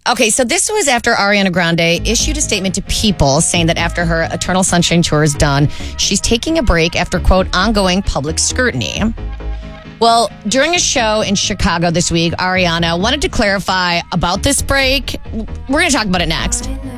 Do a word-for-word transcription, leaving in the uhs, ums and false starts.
Okay, so this was after Ariana Grande issued a statement to People saying that after her Eternal Sunshine tour is done, she's taking a break after, quote, ongoing public scrutiny. Well, during a show in Chicago this week, Ariana wanted to clarify about this break. We're going to talk about it next.